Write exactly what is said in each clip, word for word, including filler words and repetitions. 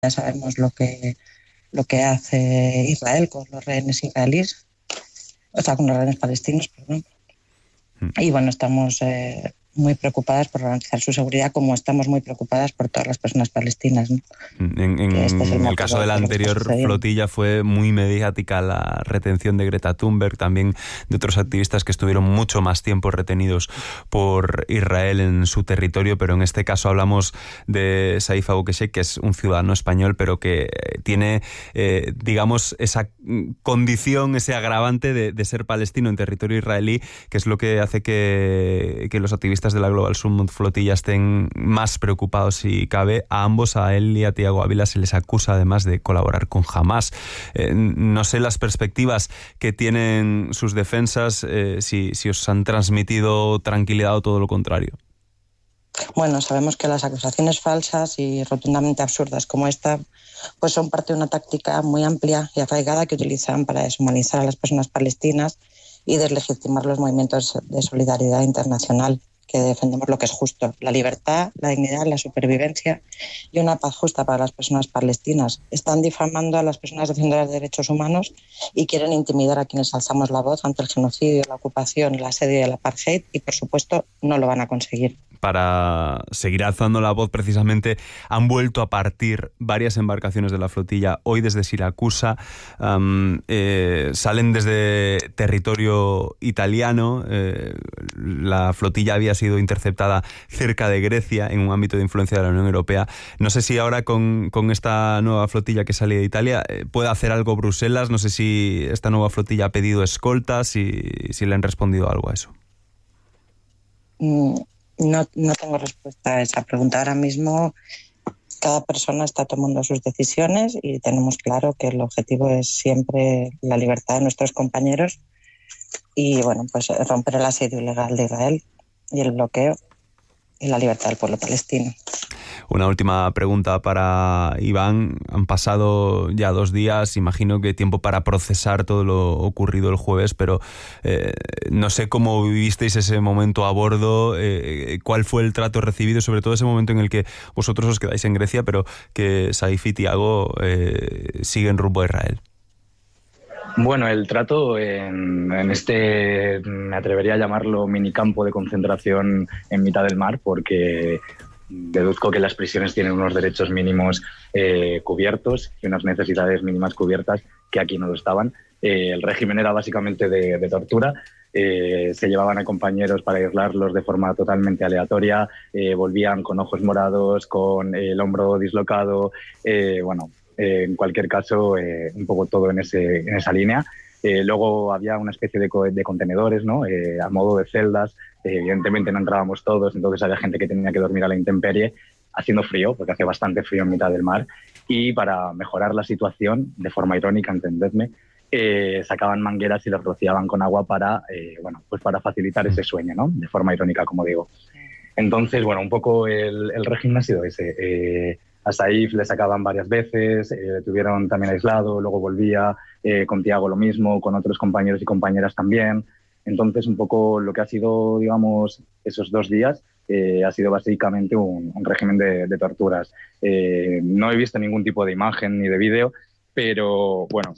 ya sabemos lo que, lo que hace Israel con los rehenes israelíes, o sea, con los rehenes palestinos, perdón. Y bueno, estamos eh, muy preocupadas por garantizar su seguridad, como estamos muy preocupadas por todas las personas palestinas, ¿no? En, en este es el, el caso de la anterior flotilla fue muy mediática la retención de Greta Thunberg, también de otros activistas que estuvieron mucho más tiempo retenidos por Israel en su territorio, pero en este caso hablamos de Saif Abu-Keshek, que es un ciudadano español, pero que tiene, eh, digamos, esa condición, ese agravante de, de ser palestino en territorio israelí, que es lo que hace que, que los activistas de la Global Summit Flotilla estén más preocupados, si cabe. A ambos, a él y a Thiago Ávila, se les acusa además de colaborar con Hamás. Eh, no sé las perspectivas que tienen sus defensas, eh, si, si os han transmitido tranquilidad o todo lo contrario. Bueno, sabemos que las acusaciones falsas y rotundamente absurdas como esta pues son parte de una táctica muy amplia y arraigada que utilizan para deshumanizar a las personas palestinas y deslegitimar los movimientos de solidaridad internacional, que defendemos lo que es justo, la libertad, la dignidad, la supervivencia y una paz justa para las personas palestinas. Están difamando a las personas defensoras de derechos humanos y quieren intimidar a quienes alzamos la voz ante el genocidio, la ocupación, el asedio y el apartheid, y por supuesto no lo van a conseguir. Para seguir alzando la voz, precisamente, han vuelto a partir varias embarcaciones de la flotilla hoy desde Siracusa. Um, eh, salen desde territorio italiano. Eh, la flotilla había sido interceptada cerca de Grecia, en un ámbito de influencia de la Unión Europea. No sé si ahora con, con esta nueva flotilla que sale de Italia eh, puede hacer algo Bruselas. No sé si esta nueva flotilla ha pedido escoltas y si le han respondido algo a eso. Mm. No, no tengo respuesta a esa pregunta. Ahora mismo cada persona está tomando sus decisiones y tenemos claro que el objetivo es siempre la libertad de nuestros compañeros y bueno, pues romper el asedio ilegal de Israel y el bloqueo y la libertad del pueblo palestino. Una última pregunta para Iván. Han pasado ya dos días, imagino que tiempo para procesar todo lo ocurrido el jueves, pero eh, no sé cómo vivisteis ese momento a bordo, eh, cuál fue el trato recibido, sobre todo ese momento en el que vosotros os quedáis en Grecia, pero que Saif y Thiago eh, siguen rumbo a Israel. Bueno, el trato en, en este, me atrevería a llamarlo minicampo de concentración en mitad del mar, porque deduzco que las prisiones tienen unos derechos mínimos eh, cubiertos y unas necesidades mínimas cubiertas que aquí no lo estaban. Eh, el régimen era básicamente de, de tortura. Eh, se llevaban a compañeros para aislarlos de forma totalmente aleatoria, eh, volvían con ojos morados, con eh, el hombro dislocado, eh, bueno, eh, en cualquier caso, eh, un poco todo en, ese, en esa línea. Eh, luego había una especie de, co- de contenedores, ¿no? Eh, a modo de celdas. Eh, evidentemente no entrábamos todos, entonces había gente que tenía que dormir a la intemperie, haciendo frío, porque hace bastante frío en mitad del mar. Y para mejorar la situación, de forma irónica, entendedme, eh, sacaban mangueras y los rociaban con agua para, eh, bueno, pues para facilitar ese sueño, ¿no? De forma irónica, como digo. Entonces, bueno, un poco el, el régimen ha sido ese. Eh, a Saif le sacaban varias veces, eh, le tuvieron también aislado, luego volvía, eh, con Thiago lo mismo, con otros compañeros y compañeras también. Entonces, un poco lo que ha sido, digamos, esos dos días eh, ha sido básicamente un, un régimen de, de torturas. Eh, no he visto ningún tipo de imagen ni de vídeo, pero, bueno,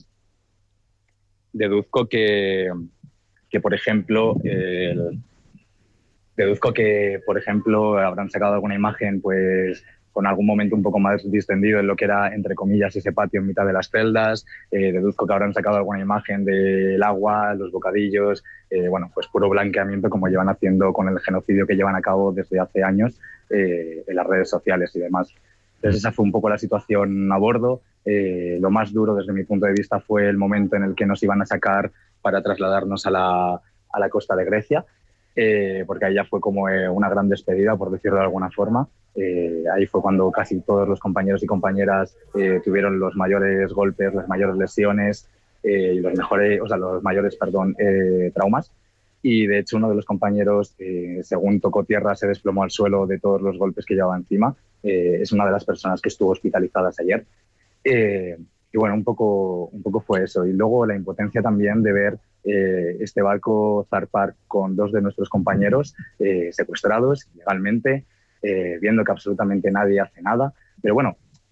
deduzco que, que por ejemplo, eh, el, deduzco que, por ejemplo, habrán sacado alguna imagen, pues, con algún momento un poco más distendido en lo que era, entre comillas, ese patio en mitad de las celdas. Eh, deduzco que habrán sacado alguna imagen del agua, los bocadillos, eh, bueno, pues puro blanqueamiento como llevan haciendo con el genocidio que llevan a cabo desde hace años eh, en las redes sociales y demás. Entonces esa fue un poco la situación a bordo. Eh, lo más duro desde mi punto de vista fue el momento en el que nos iban a sacar para trasladarnos a la, a la costa de Grecia, eh, porque ahí ya fue como eh, una gran despedida, por decirlo de alguna forma. Eh, ahí fue cuando casi todos los compañeros y compañeras eh, tuvieron los mayores golpes, las mayores lesiones eh, y los mejores, o sea, los mayores, perdón, eh, traumas. Y de hecho uno de los compañeros, eh, según tocó tierra, se desplomó al suelo de todos los golpes que llevaba encima. Eh, es una de las personas que estuvo hospitalizadas ayer. Eh, y bueno, un poco, un poco fue eso. Y luego la impotencia también de ver eh, este barco zarpar con dos de nuestros compañeros eh, secuestrados ilegalmente, Eh, viendo que absolutamente nadie hace nada. Pero bueno,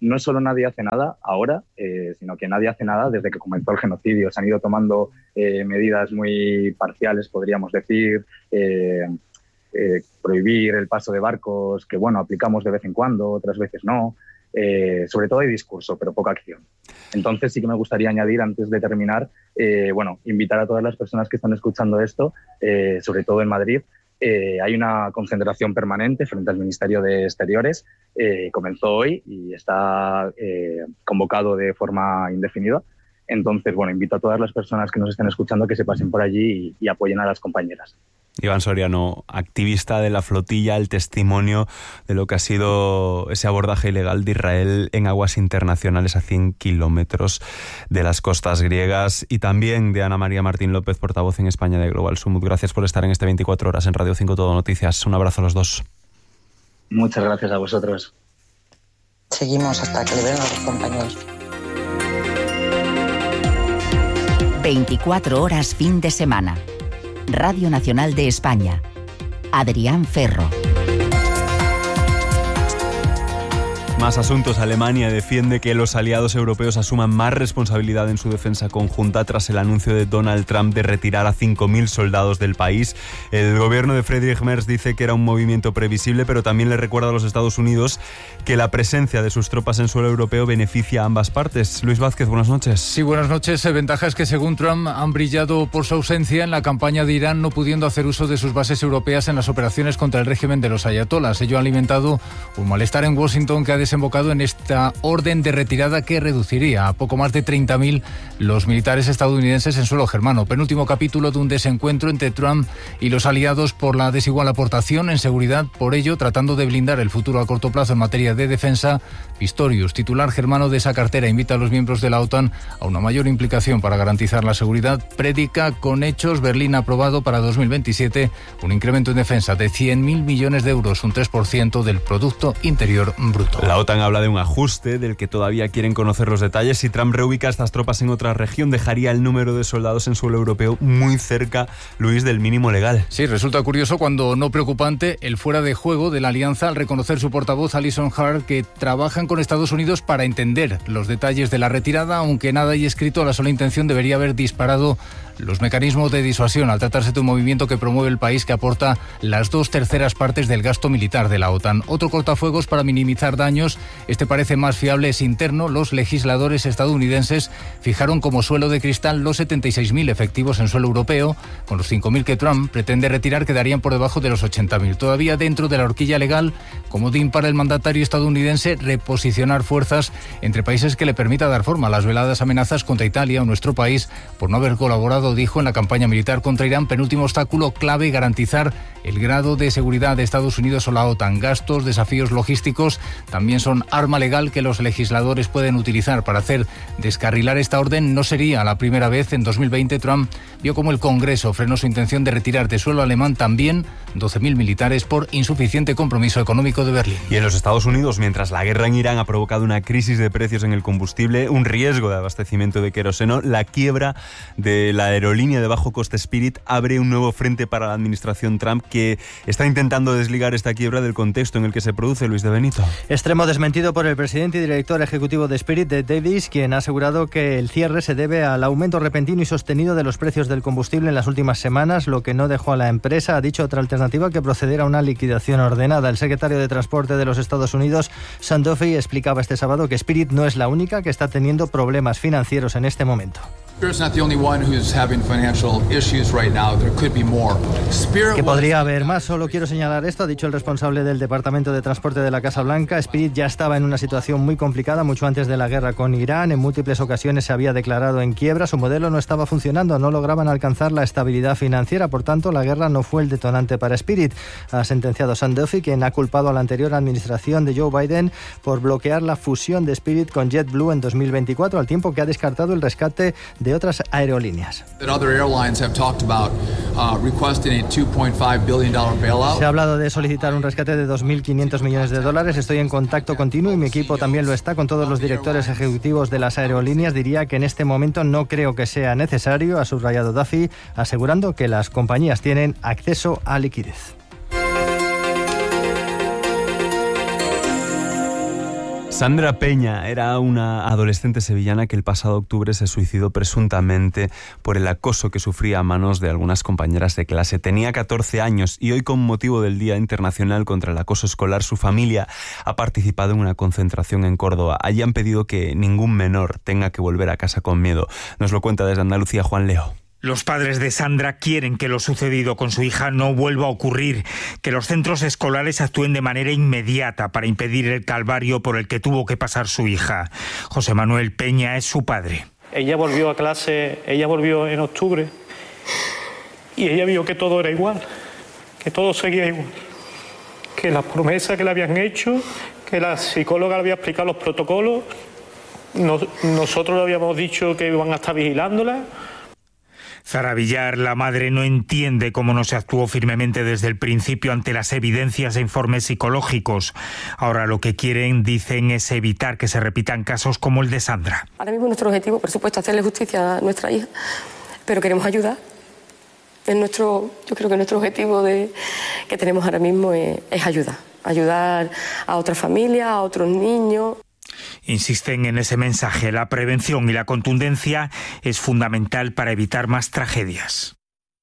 no solo nadie hace nada ahora, eh, sino que nadie hace nada desde que comenzó el genocidio. Se han ido tomando eh, medidas muy parciales, podríamos decir, eh, eh, prohibir el paso de barcos, que bueno, aplicamos de vez en cuando, otras veces no. Eh, sobre todo hay discurso, pero poca acción. Entonces sí que me gustaría añadir, antes de terminar, eh, bueno, invitar a todas las personas que están escuchando esto, eh, sobre todo en Madrid. Eh, hay una concentración permanente frente al Ministerio de Exteriores. Eh, comenzó hoy y está eh, convocado de forma indefinida. Entonces, bueno, invito a todas las personas que nos estén escuchando que se pasen por allí y, y apoyen a las compañeras. Iván Soriano, activista de la flotilla, el testimonio de lo que ha sido ese abordaje ilegal de Israel en aguas internacionales a cien kilómetros de las costas griegas, y también de Ana María Martín López, portavoz en España de Global Summit. Gracias por estar en este veinticuatro horas en Radio cinco Todo Noticias. Un abrazo a los dos. Muchas gracias a vosotros. Seguimos hasta que liberen a los compañeros. veinticuatro horas fin de semana. Radio Nacional de España. Adrián Ferro. Más asuntos. Alemania defiende que los aliados europeos asuman más responsabilidad en su defensa conjunta tras el anuncio de Donald Trump de retirar a cinco mil soldados del país. El gobierno de Friedrich Merz dice que era un movimiento previsible, pero también le recuerda a los Estados Unidos que la presencia de sus tropas en suelo europeo beneficia a ambas partes. Luis Vázquez, buenas noches. Sí, buenas noches. Ventajas que, según Trump, han brillado por su ausencia en la campaña de Irán, no pudiendo hacer uso de sus bases europeas en las operaciones contra el régimen de los ayatolás. Ello ha alimentado un malestar en Washington que ha desembocado en esta orden de retirada que reduciría a poco más de treinta mil los militares estadounidenses en suelo germano. Penúltimo capítulo de un desencuentro entre Trump y los aliados por la desigual aportación en seguridad. Por ello, tratando de blindar el futuro a corto plazo en materia de defensa, Pistorius, titular germano de esa cartera, invita a los miembros de la OTAN a una mayor implicación para garantizar la seguridad. Predica con hechos. Berlín ha aprobado para dos mil veintisiete un incremento en defensa de cien mil millones de euros, un tres por ciento del Producto Interior Bruto. La OTAN habla de un ajuste del que todavía quieren conocer los detalles. Si Trump reubica estas tropas en otra región, dejaría el número de soldados en suelo europeo muy cerca, Luis, del mínimo legal. Sí, resulta curioso, cuando no preocupante, el fuera de juego de la alianza al reconocer su portavoz Alison Hart que trabajan con Estados Unidos para entender los detalles de la retirada, aunque nada hay escrito. La sola intención debería haber disparado los mecanismos de disuasión al tratarse de un movimiento que promueve el país, que aporta las dos terceras partes del gasto militar de la OTAN. Otro cortafuegos para minimizar daños, este parece más fiable, es interno. Los legisladores estadounidenses fijaron como suelo de cristal los setenta y seis mil efectivos en suelo europeo. Con los cinco mil que Trump pretende retirar, quedarían por debajo de los ochenta mil. Todavía dentro de la horquilla legal, comodín para el mandatario estadounidense reposicionar fuerzas entre países que le permita dar forma a las veladas amenazas contra Italia o nuestro país por no haber colaborado, dijo, en la campaña militar contra Irán. Penúltimo obstáculo clave, garantizar el grado de seguridad de Estados Unidos o la OTAN. Gastos, desafíos logísticos también son arma legal que los legisladores pueden utilizar para hacer descarrilar esta orden. No sería la primera vez. En dos mil veinte Trump vio como el Congreso frenó su intención de retirar de suelo alemán también doce mil militares por insuficiente compromiso económico de Berlín. Y en los Estados Unidos, mientras la guerra en Irán ha provocado una crisis de precios en el combustible, un riesgo de abastecimiento de queroseno, la quiebra de la aerolínea de bajo coste Spirit abre un nuevo frente para la administración Trump, que está intentando desligar esta quiebra del contexto en el que se produce. Luis de Benito. Extremo desmentido por el presidente y director ejecutivo de Spirit, Ed Davis, quien ha asegurado que el cierre se debe al aumento repentino y sostenido de los precios del combustible en las últimas semanas, lo que no dejó a la empresa, ha dicho, otra alternativa que proceder a una liquidación ordenada. El secretario de Transporte de los Estados Unidos, Sean Duffy, explicaba este sábado que Spirit no es la única que está teniendo problemas financieros en este momento. Que podría haber más, solo quiero señalar esto, ha dicho el responsable del Departamento de Transporte de la Casa Blanca. Spirit ya estaba en una situación muy complicada mucho antes de la guerra con Irán. En múltiples ocasiones se había declarado en quiebra, su modelo no estaba funcionando, no lograban alcanzar la estabilidad financiera, por tanto la guerra no fue el detonante para Spirit, ha sentenciado Sean Duffy, quien ha culpado a la anterior administración de Joe Biden por bloquear la fusión de Spirit con JetBlue en dos mil veinticuatro, al tiempo que ha descartado el rescate de otras aerolíneas. Se ha hablado de solicitar un rescate de dos mil quinientos millones de dólares. Estoy en contacto continuo y mi equipo también lo está con todos los directores ejecutivos de las aerolíneas. Diría que en este momento no creo que sea necesario, ha subrayado Duffy, asegurando que las compañías tienen acceso a liquidez. Sandra Peña era una adolescente sevillana que el pasado octubre se suicidó presuntamente por el acoso que sufría a manos de algunas compañeras de clase. Tenía catorce años y hoy, con motivo del Día Internacional contra el Acoso Escolar, su familia ha participado en una concentración en Córdoba. Allí han pedido que ningún menor tenga que volver a casa con miedo. Nos lo cuenta desde Andalucía Juan Leo. Los padres de Sandra quieren que lo sucedido con su hija no vuelva a ocurrir, que los centros escolares actúen de manera inmediata para impedir el calvario por el que tuvo que pasar su hija. José Manuel Peña es su padre. Ella volvió a clase, ella volvió en octubre y ella vio que todo era igual, que todo seguía igual, que las promesas que le habían hecho, que la psicóloga le había explicado los protocolos, nos, nosotros le habíamos dicho que iban a estar vigilándola. Zara Villar, la madre, no entiende cómo no se actuó firmemente desde el principio ante las evidencias e informes psicológicos. Ahora lo que quieren, dicen, es evitar que se repitan casos como el de Sandra. Ahora mismo nuestro objetivo, por supuesto, es hacerle justicia a nuestra hija, pero queremos ayudar. Es nuestro, yo creo que nuestro objetivo de, que tenemos ahora mismo es, es ayudar. Ayudar a otras familias, a otros niños. Insisten en ese mensaje. La prevención y la contundencia es fundamental para evitar más tragedias.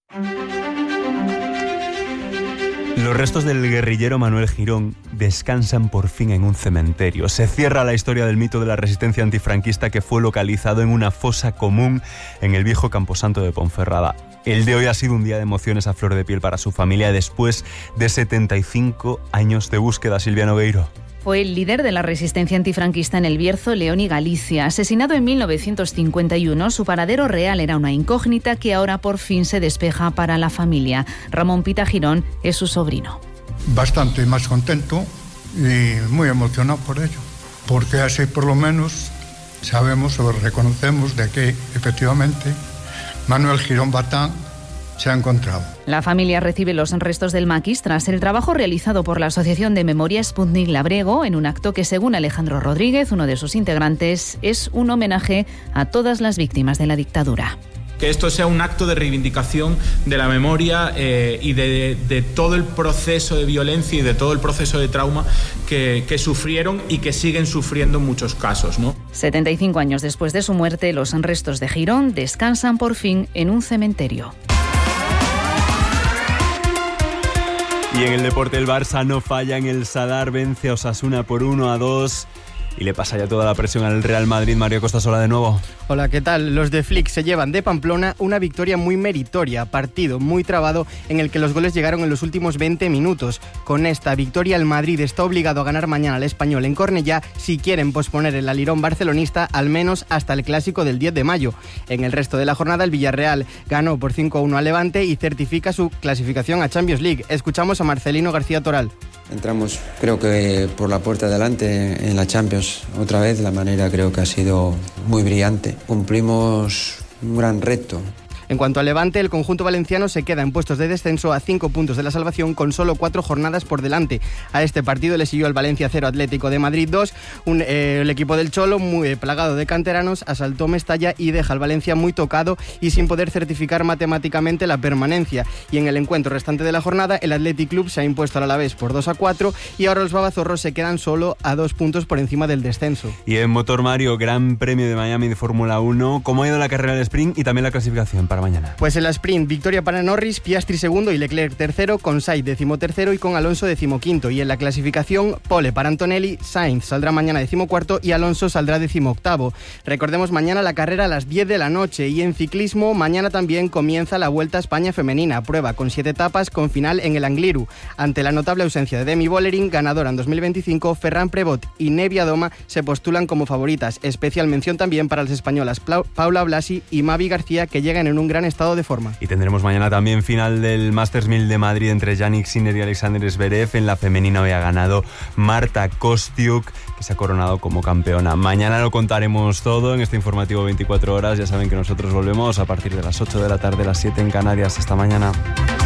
Los restos del guerrillero Manuel Girón descansan por fin en un cementerio. Se cierra la historia del mito de la resistencia antifranquista que fue localizado en una fosa común en el viejo camposanto de Ponferrada. El de hoy ha sido un día de emociones a flor de piel para su familia después de setenta y cinco años de búsqueda. Silvia Nogueiro. Fue el líder de la resistencia antifranquista en El Bierzo, León y Galicia. Asesinado en mil novecientos cincuenta y uno, su paradero real era una incógnita que ahora por fin se despeja para la familia. Ramón Pita Girón es su sobrino. Bastante más contento y muy emocionado por ello, porque así por lo menos sabemos o reconocemos de que efectivamente Manuel Girón Batán se ha encontrado. La familia recibe los restos del maquis tras el trabajo realizado por la Asociación de Memoria Sputnik Labrego en un acto que, según Alejandro Rodríguez, uno de sus integrantes, es un homenaje a todas las víctimas de la dictadura. Que esto sea un acto de reivindicación de la memoria eh, y de, de todo el proceso de violencia y de todo el proceso de trauma que, que sufrieron y que siguen sufriendo en muchos casos, ¿no? setenta y cinco años después de su muerte, los restos de Girón descansan por fin en un cementerio. Y en el deporte, el Barça no falla en el Sadar, vence a Osasuna por uno a dos y le pasa ya toda la presión al Real Madrid. Mario Costasola de nuevo. Hola, ¿qué tal? Los de Flick se llevan de Pamplona una victoria muy meritoria, partido muy trabado en el que los goles llegaron en los últimos veinte minutos. Con esta victoria el Madrid está obligado a ganar mañana al Español en Cornellá si quieren posponer el alirón barcelonista al menos hasta el clásico del diez de mayo. En el resto de la jornada el Villarreal ganó por cinco a uno al Levante y certifica su clasificación a Champions League. Escuchamos a Marcelino García Toral. Entramos, creo que por la puerta de adelante en la Champions otra vez. La manera creo que ha sido muy brillante. Cumplimos un gran reto. En cuanto al Levante, el conjunto valenciano se queda en puestos de descenso a cinco puntos de la salvación con solo cuatro jornadas por delante. A este partido le siguió el Valencia cero, Atlético de Madrid dos. Un, eh, el equipo del Cholo, muy plagado de canteranos, asaltó Mestalla y deja al Valencia muy tocado y sin poder certificar matemáticamente la permanencia. Y en el encuentro restante de la jornada, el Athletic Club se ha impuesto al Alavés por dos a cuatro y ahora los babazorros se quedan solo a dos puntos por encima del descenso. Y en Motor Mario, Gran Premio de Miami de Fórmula uno, ¿cómo ha ido la carrera del sprint y también la clasificación para mañana? Pues en la sprint, victoria para Norris, Piastri segundo y Leclerc tercero, con Sainz decimotercero y con Alonso decimoquinto. Y en la clasificación, pole para Antonelli, Sainz saldrá mañana decimocuarto y Alonso saldrá decimoctavo. Recordemos mañana la carrera a las diez de la noche y en ciclismo mañana también comienza la Vuelta a España femenina, prueba con siete etapas con final en el Angliru. Ante la notable ausencia de Demi Vollering, ganadora en dos mil veinticinco, Ferran Prevot y Nevia Doma se postulan como favoritas. Especial mención también para las españolas Paula Blasi y Mavi García, que llegan en un gran estado de forma. Y tendremos mañana también final del Masters mil de Madrid entre Jannik Sinner y Alexander Zverev. En la femenina hoy ha ganado Marta Kostyuk, que se ha coronado como campeona. Mañana lo contaremos todo en este informativo veinticuatro horas. Ya saben que nosotros volvemos a partir de las ocho de la tarde, las siete en Canarias. Hasta mañana.